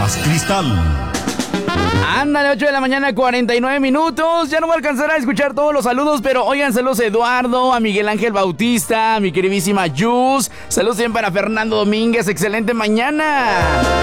Más Cristal. Ándale, 8 de la mañana, 49 minutos. Ya no voy a alcanzar a escuchar todos los saludos, pero oigan, saludos a Eduardo, a Miguel Ángel Bautista, a mi queridísima Yus. Saludos también para Fernando Domínguez. Excelente mañana.